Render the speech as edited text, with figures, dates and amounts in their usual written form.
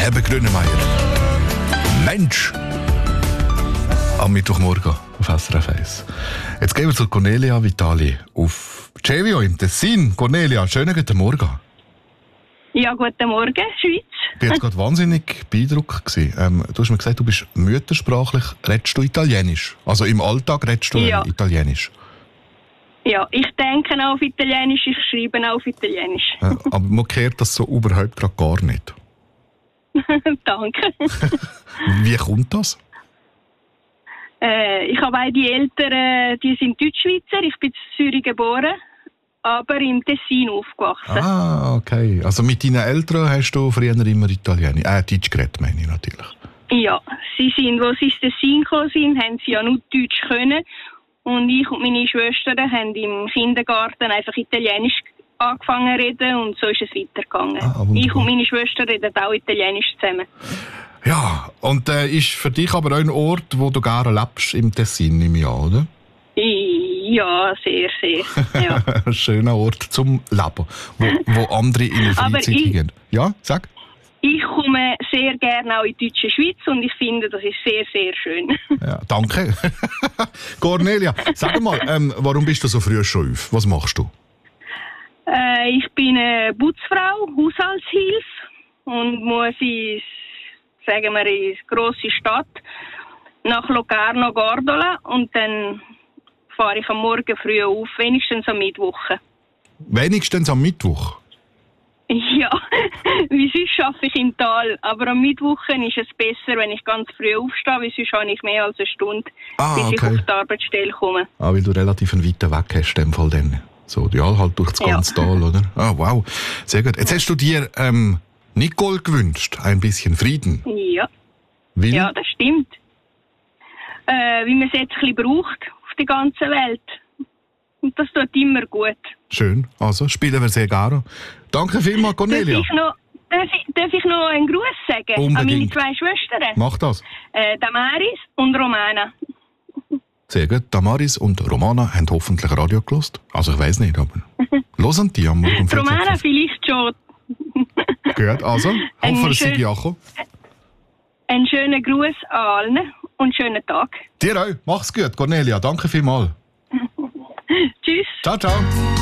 Herbert Grönemeyer. Mensch! Am Mittwochmorgen auf SRF 1. Jetzt gehen wir zu Cornelia Vitali auf Cevio im Tessin. Cornelia, schönen guten Morgen. Ja, guten Morgen, Schweiz. Ich war jetzt gerade wahnsinnig beeindruckt. Du hast mir gesagt, du bist müttersprachlich, redest du Italienisch? Also im Alltag redest du Italienisch? Ja, ich denke auch auf Italienisch, ich schreibe auch auf Italienisch. Aber man hört das so überhaupt gerade gar nicht. Danke. Wie kommt das? Ich habe beide Eltern, die sind Deutschschweizer. Ich bin in Zürich geboren, aber im Tessin aufgewachsen. Ah, okay. Also mit deinen Eltern hast du früher immer Deutsch geredet, meine ich natürlich. Ja, als sie ins Tessin gekommen sind, haben sie ja nur Deutsch können. Und ich und meine Schwestern haben im Kindergarten einfach Italienisch angefangen zu reden und so ist es weitergegangen. Ich und meine Schwester reden auch Italienisch zusammen. Ja, und ist für dich aber auch ein Ort, wo du gerne lebst, im Tessin, nehme ich an, oder? Ja, sehr, sehr. Ja. Ein schöner Ort zum Leben, wo andere in der Freizeit gehen. Ja, sag. Ich komme sehr gerne auch in die deutsche Schweiz und ich finde, das ist sehr, sehr schön. Ja, danke. Cornelia, sag mal, warum bist du so früh schon auf? Was machst du? Ich bin eine Putzfrau, Haushaltshilfe und muss in die grosse Stadt nach Locarno Gordola und dann fahre ich am Morgen früh auf, wenigstens am Mittwoch. Wenigstens am Mittwoch? Ja, wie sonst arbeite ich im Tal, aber am Mittwoch ist es besser, wenn ich ganz früh aufstehe, weil sonst habe ich mehr als eine Stunde, bis ich auf die Arbeitsstelle komme. Weil du relativ einen weiten Weg hast, in dem Fall dann. So, ja, halt durch das ganze Tal, oder? Ah, wow, sehr gut. Jetzt hast du dir Nicole gewünscht, ein bisschen Frieden. Ja. Wie? Ja, das stimmt. Wie man es jetzt ein bisschen braucht auf der ganzen Welt. Und das tut immer gut. Schön, also spielen wir sehr gerne. Danke vielmals, Cornelia. Darf ich noch einen Gruß sagen? Unbedingt. An meine zwei Schwestern? Mach das. Damaris und Romana. Sehr gut. Damaris und Romana haben hoffentlich Radio gehört. Also ich weiss nicht, aber hören die am Morgen um 14 Uhr? Romana vielleicht schon. Gut, also hoffen wir, sie ankommen. Einen schönen Gruß an allen und schönen Tag. Dir auch. Mach's gut, Cornelia. Danke vielmals. Tschüss. Ciao, ciao.